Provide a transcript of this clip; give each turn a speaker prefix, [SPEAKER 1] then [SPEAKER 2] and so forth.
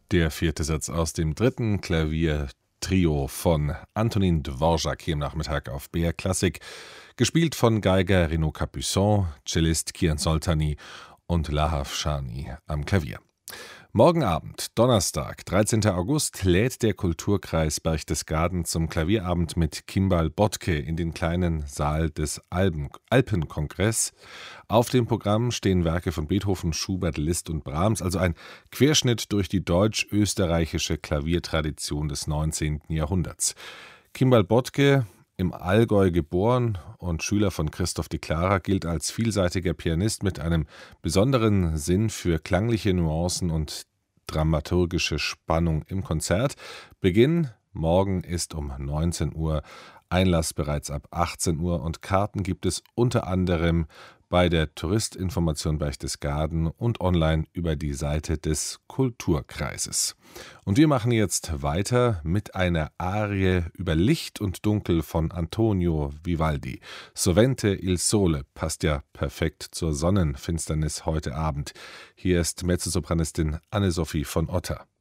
[SPEAKER 1] Der vierte Satz aus dem dritten Klaviertrio von Antonin Dvorak hier im Nachmittag auf BR Klassik, gespielt von Geiger Rino Capuçon, Cellist Kian Soltani und Lahav Shani am Klavier. Morgen Abend, Donnerstag, 13. August, lädt der Kulturkreis Berchtesgaden zum Klavierabend mit Kimbal Bottke in den kleinen Saal des Alpenkongress. Auf dem Programm stehen Werke von Beethoven, Schubert, Liszt und Brahms, also ein Querschnitt durch die deutsch-österreichische Klaviertradition des 19. Jahrhunderts. Kimbal Bottke, im Allgäu geboren und Schüler von Christoph de Clara, gilt als vielseitiger Pianist mit einem besonderen Sinn für klangliche Nuancen und dramaturgische Spannung im Konzert. Beginn morgen ist um 19 Uhr, Einlass bereits ab 18 Uhr und Karten gibt es unter anderem bei der Touristinformation Berchtesgaden und online über die Seite des Kulturkreises. Und wir machen jetzt weiter mit einer Arie über Licht und Dunkel von Antonio Vivaldi. Sovente il Sole passt ja perfekt zur Sonnenfinsternis heute Abend. Hier ist Mezzosopranistin Anne-Sophie von Otter.